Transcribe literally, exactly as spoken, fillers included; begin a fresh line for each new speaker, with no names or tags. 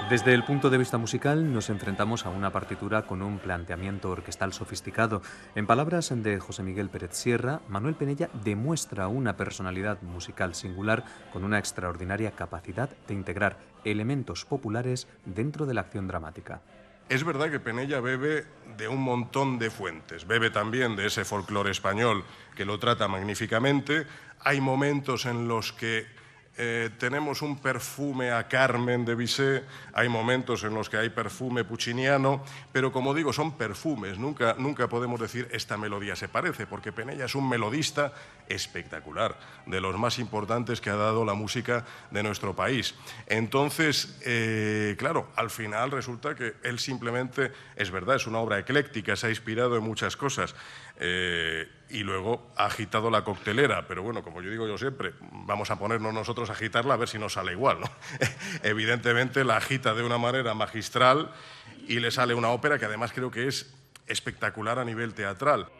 Desde el punto de vista musical nos enfrentamos a una partitura con un planteamiento orquestal sofisticado. En palabras de José Miguel Pérez Sierra, Manuel Penella demuestra una personalidad musical singular con una extraordinaria capacidad de integrar elementos populares dentro de la acción dramática.
Es verdad que Penella bebe de un montón de fuentes, bebe también de ese folclore español que lo trata magníficamente. Hay momentos en los que eh, tenemos un perfume a Carmen de Bizet, hay momentos en los que hay perfume pucciniano, pero como digo, son perfumes, nunca, nunca podemos decir esta melodía se parece, porque Penella es un melodista espectacular, de los más importantes que ha dado la música de nuestro país. Entonces, eh, claro, al final resulta que él simplemente, es verdad, es una obra ecléctica, se ha inspirado en muchas cosas, eh, y luego ha agitado la coctelera, pero bueno, como yo digo yo siempre, vamos a ponernos nosotros a agitarla a ver si nos sale igual, ¿no? Evidentemente la agita de una manera magistral y le sale una ópera que además creo que es espectacular a nivel teatral.